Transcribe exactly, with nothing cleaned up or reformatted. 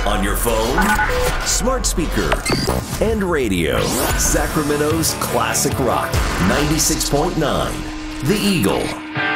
On your phone, smart speaker, and radio. Sacramento's classic rock, ninety-six point nine, The Eagle.